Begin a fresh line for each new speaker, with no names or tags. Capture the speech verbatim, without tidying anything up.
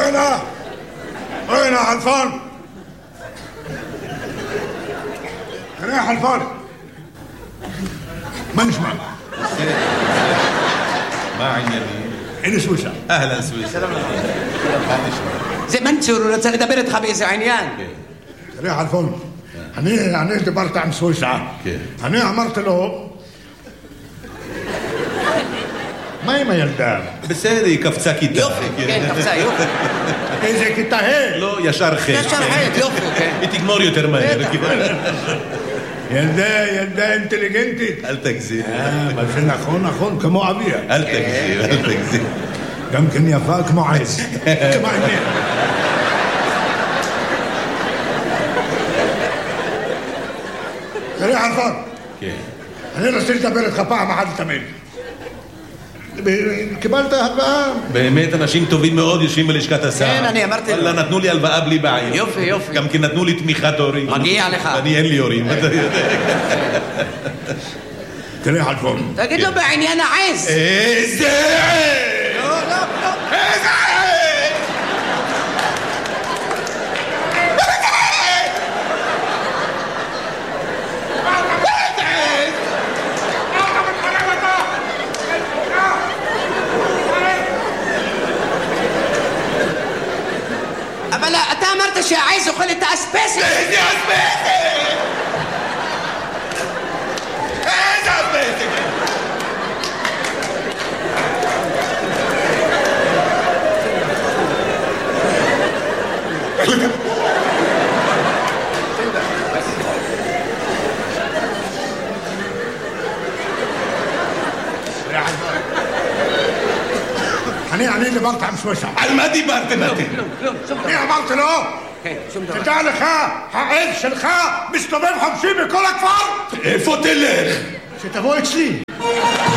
وينها؟ وينها حلفان؟ خليها حلفان ما نسمع.
ما عندي
هنا سويسرا.
اهلا سويسرا.
زي ما انت רוצה לדבר איתך באיזה עניין.
خليها حلفان. אני אני דיברתי עם סוויסה. אני אמרתי לו מה עם הילדה?
בסדר, היא קפצה כיתה.
יופי, כן, קפצה, יופי.
איזה כיתה ה'?
לא, ישר ח'.
ישר ח', יופי, כן.
היא תגמור יותר מהר.
ילדה, ילדה אינטליגנטית.
אל תגזים.
מה שנכון, נכון, כמו אביה.
אל תגזים, אל תגזים.
גם כן יפה כמו עז. כמו עניין. תראה חלפון.
כן.
אני רוצה לדבר איתך פעם אחת לתמיד. קיבלת הלוואה?
באמת אנשים טובים מאוד יושבים בלשכת השר.
כן, אני אמרתי לו.
וואלה, נתנו לי הלוואה בלי בעיה.
יופי, יופי.
גם כי נתנו לי תמיכת הורים.
מגיע לך.
אני אין לי הורים.
תראה חלפון.
תגיד לו בעניין העז.
איזה עז!
לא, לא, לא.
איזה עז!
אבל אתה אמרת שהעז אוכל את האספסת.
איזה אספסת! איזה אספסת!
אני אני דיברתי עם סוויסה.
על מה דיברתם אתם?
אני אמרתי לו
כן, שום דבר.
תדע לך, העז שלך מסתובב חופשי בכל הכפר.
איפה תלך?
שתבוא אצלי.